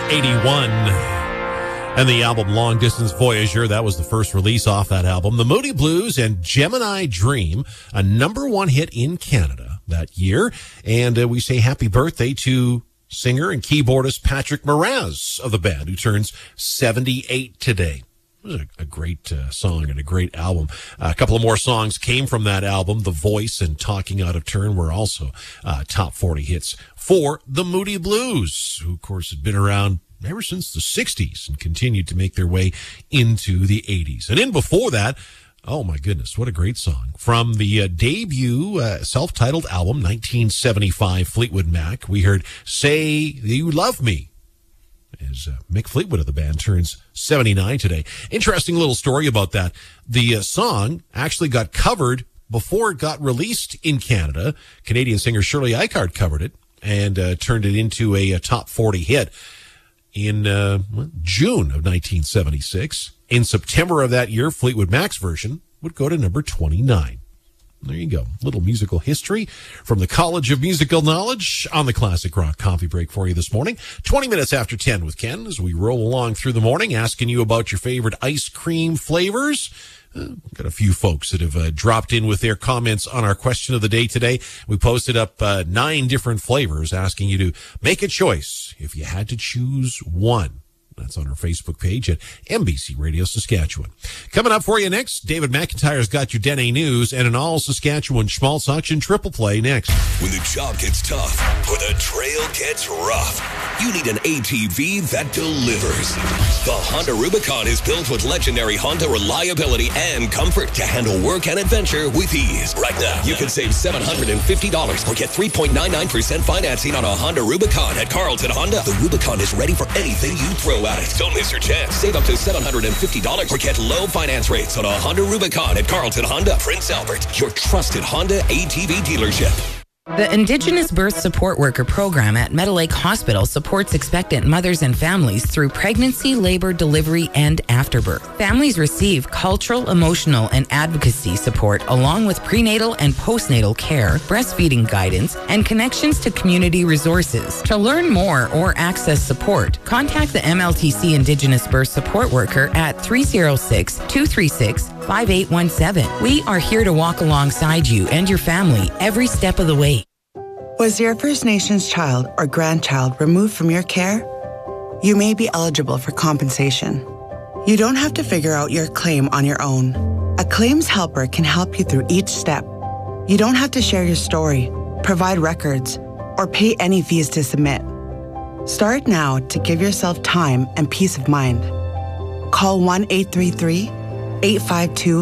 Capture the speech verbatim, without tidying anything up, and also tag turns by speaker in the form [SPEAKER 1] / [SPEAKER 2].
[SPEAKER 1] eighty-one. And the album Long Distance Voyager, that was the first release off that album. The Moody Blues and Gemini Dream, a number one hit in Canada that year. And uh, we say happy birthday to singer and keyboardist Patrick Moraz of the band, who turns seventy-eight today. It was a, a great uh, song and a great album. Uh, a couple of more songs came from that album. The Voice and Talking Out of Turn were also uh, top forty hits for the Moody Blues, who, of course, had been around ever since the sixties and continued to make their way into the eighties. And in before that, oh my goodness, what a great song. From the uh, debut uh, self-titled album, nineteen seventy-five, Fleetwood Mac, we heard Say You Love Me. As uh, Mick Fleetwood of the band turns seventy-nine today. Interesting little story about that. The uh, song actually got covered before it got released in Canada. Canadian singer Shirley Ikard covered it and uh, turned it into a, a top forty hit in uh, June of nineteen seventy-six. In September of that year, Fleetwood Mac's version would go to number twenty-nine. There you go. Little musical history from the College of Musical Knowledge on the Classic Rock Coffee Break for you this morning. twenty minutes after ten with Ken as we roll along through the morning, asking you about your favorite ice cream flavors. Uh, got a few folks that have uh, dropped in with their comments on our question of the day today. We posted up uh, nine different flavors, asking you to make a choice if you had to choose one. That's on our Facebook page at N B C Radio Saskatchewan. Coming up for you next, David McIntyre's got your Dene News and an all-Saskatchewan Schmaltz Auction triple play next.
[SPEAKER 2] When the job gets tough or the trail gets rough, you need an A T V that delivers. The Honda Rubicon is built with legendary Honda reliability and comfort to handle work and adventure with ease. Right now, you can save seven hundred fifty dollars or get three point nine nine percent financing on a Honda Rubicon at Carlton Honda. The Rubicon is ready for anything you throw at it. Don't miss your chance. Save up to seven hundred fifty dollars or get low finance rates on a Honda Rubicon at Carlton Honda, Prince Albert, your trusted Honda A T V dealership.
[SPEAKER 3] The Indigenous Birth Support Worker Program at Meadow Lake Hospital supports expectant mothers and families through pregnancy, labor, delivery, and afterbirth. Families receive cultural, emotional, and advocacy support along with prenatal and postnatal care, breastfeeding guidance, and connections to community resources. To learn more or access support, contact the M L T C Indigenous Birth Support Worker at three oh six, two three six, five eight one seven. We are here to walk alongside you and your family every step of the way.
[SPEAKER 4] Was your First Nations child or grandchild removed from your care? You may be eligible for compensation. You don't have to figure out your claim on your own. A claims helper can help you through each step. You don't have to share your story, provide records, or pay any fees to submit. Start now to give yourself time and peace of mind. Call one eight three three, eight five two,